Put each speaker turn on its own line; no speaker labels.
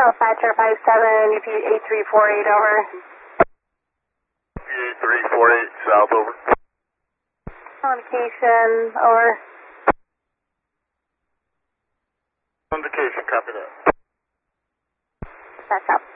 Dispatcher 57, UP 8348, over.
8348, south, over.
Communication, over.
Indication, copy that.
That's up.